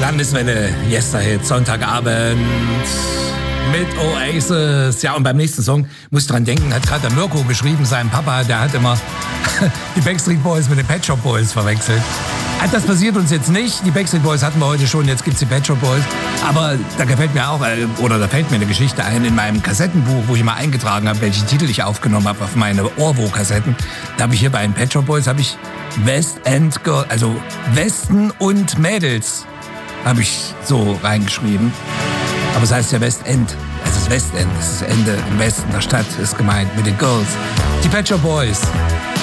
Landeswelle, Yesterhit, Sonntagabend mit Oasis. Ja, und beim nächsten Song, muss dran denken, hat gerade der Mirko geschrieben, sein Papa, der hat immer die Backstreet Boys mit den Pet Shop Boys verwechselt. Das passiert uns jetzt nicht. Die Backstreet Boys hatten wir heute schon, jetzt gibt's die Pet Shop Boys. Aber da gefällt mir auch, da fällt mir eine Geschichte ein in meinem Kassettenbuch, wo ich mal eingetragen habe, welche Titel ich aufgenommen habe auf meine Orwo-Kassetten. Da habe ich hier bei den Pet Shop Boys, habe ich West End Girl, also Westen und Mädels, habe ich so reingeschrieben. Aber es heißt ja West End, also das Westend, das ist das Ende im Westen der Stadt, ist gemeint mit den Girls. Die Pet Shop Boys.